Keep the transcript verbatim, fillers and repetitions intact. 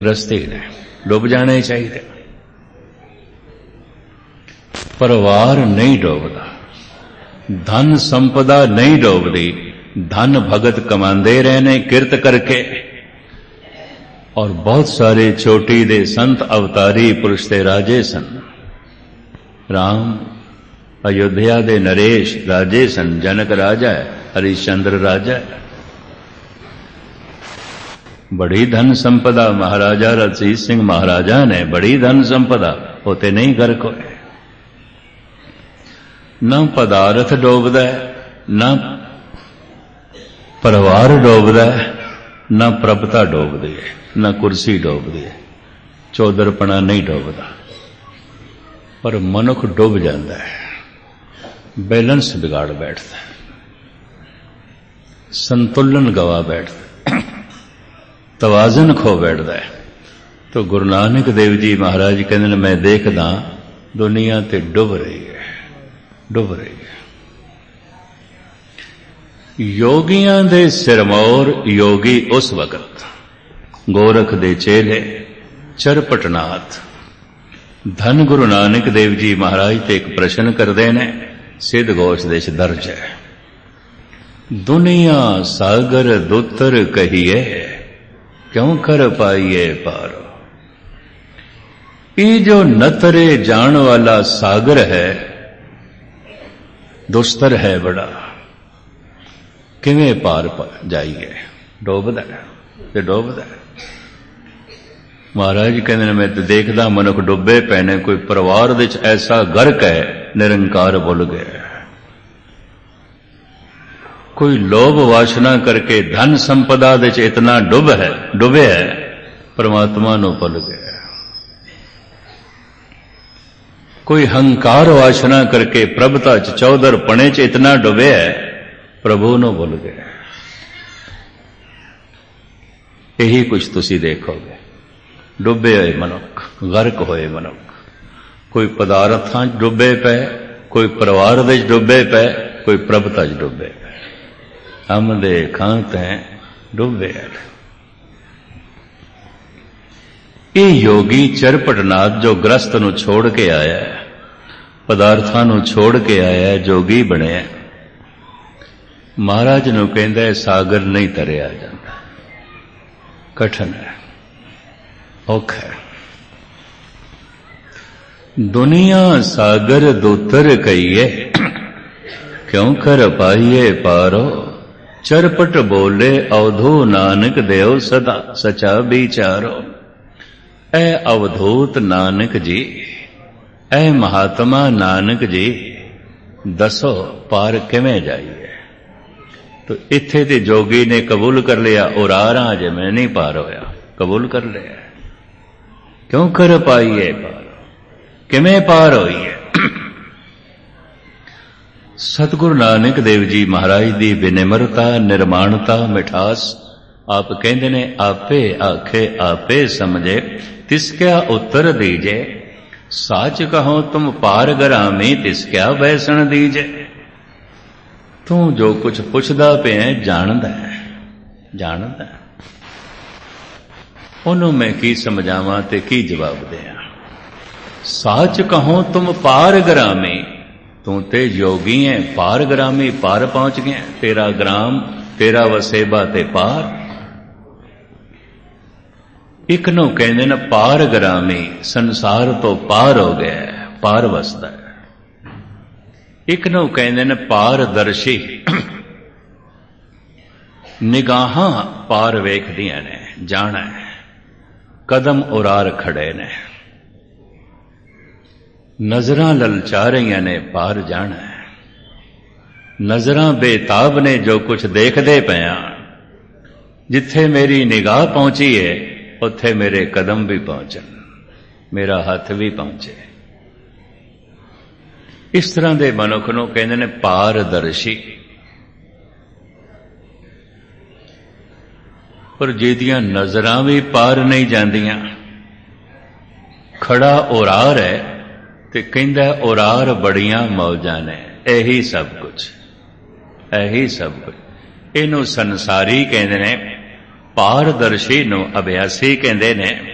रस्ते ने डुब जाने चाहिए। परिवार नहीं डुबदा, धन संपदा नहीं डुबदी, धन भगत कमांदे रहने किरत करके। और बहुत सारे चोटी दे संत अवतारी पुरुष ते राजे सन। राम अयोध्या दे नरेश राजे सन, जनक राजा है, हरिश्चंद्र राजा है। बड़ी धन संपदा महाराजा रणजीत सिंह महाराजा ने बड़ी धन संपदा होते नहीं गर्क होए। न पदार्थ डोबदा है, न परिवार डोबदा है, न प्रभुता डोबदी है, न कुर्सी डोबदी है, चौधरपना नहीं डोबदा। पर मनुख डुब जाता है, बैलेंस बिगाड़ बैठता है, संतुलन गवा बैठता है, तवाजन खो बैठता है। तो गुरु नानक देव जी महाराज कहते हैं, मैं देखदा दुनिया ते डुब रही है, डुब रही है। योगियां दे सिरमौर योगी उस वक्त गोरख दे चेले चरपटनाथ धन गुरु नानक देव जी महाराज ते एक प्रश्न करते ने, सिद्ध घोष देश दर्ज है। दुनिया सागर दुतर कहिए, क्यों कर पाइए पारो। ये जो नतरे जान वाला सागर है, दुस्तर है बड़ा, किवें पार जाइए। डोबदा ते डोबदा। महाराज कहते हैं, मैं तो देखदा मनुख डुबे पैने, कोई परिवार विच ऐसा गर्क है निरंकार भुल गया। कोई लोभ वासना करके धन संपदा विच इतना डुब है डुबे है, परमात्मा नूं भुल गया। कोई हंकार वासना करके प्रभुता च चौधर पने च इतना डुबे है, प्रभु नूं भुल गया। यही कुछ तुसी देखोगे, डुबे हुए मनुख, गर्क होए मनुख। कोई पदार्थां च डुबे पे, कोई परिवार विच डुबे पे, कोई प्रभुता च डुबे पे। हम दे खांत हैं डुबे है। ये योगी चरपटनाथ जो ग्रस्त नूं छोड़ के आया है, पदार्थां नूं छोड़ के आया है, जोगी बने, महाराज नूं कहंदा है सागर नहीं तरिया जाता, कठिन है, औखा है। दुनिया सागर दोतर कहिए, क्यों कर पाइए पारो। चरपट बोले अवधू नानक देव सदा, सचा विचारो। ऐ अवधूत नानक जी, ऐ महात्मा नानक जी, दसो पार किवें जाइए। तो इत्थे ते जोगी ने कबूल कर लिया, और आ रहा जे मैं नहीं पार होया, कबूल कर लिया। क्यों कर पाइए पार, किवें पार होइए। सतगुरु नानक देव जी महाराज दी विनिम्रता, निर्माणता, मिठास। आप कहते ने, आपे आखे आपे समझे, तिसक्या उत्तर दीजे। साच कहो तुम पार गरामी, तिसक्या बैसण दीजे। तू जो कुछ पुछदा पे जानदा है, जानदा है। ओनू मैं की समझावां ते की जवाब दें। साच कहो तुम पार गरामी, तू ते योगी है, पार ग्रामी, पार पहुंच गया। तेरा ग्राम, तेरा वसेबा ते पार। एक नू कहते न पार ग्रामी, संसार तो पार हो गया, पार वसदा है। एक नू कहते न पारदर्शी, निगाहां पार वेखदियां ने, जाना है, कदम उरार खड़े ने, नजरां ललचा रही ने, पार जाना है। नजरां बेताब ने जो कुछ देखदे पिया, जिथे मेरी निगाह पहुंची है उत्थे मेरे कदम भी पहुंचन, मेरा हाथ भी पहुंचे। इस तरह के मनुख नूं कहंदे ने पारदर्शी। पर जिहदियां नजरां भी पार नहीं जांदियां, खड़ा उरार है ते कहंदा उरार बड़ियां मौजां ने। यही सब कुछ, यही सब कुछ। इनू संसारी कहंदे ने, पारदर्शी नूं अभ्यासी कहंदे ने।